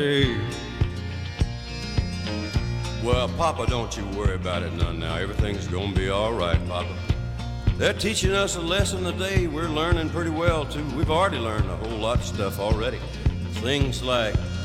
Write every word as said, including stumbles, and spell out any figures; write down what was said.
Hey. Well, Papa, don't you worry about it none now. Everything's gonna be all right, Papa. They're teaching us a lesson a day. We're learning pretty well, too. We've already learned a whole lot of stuff already. Things like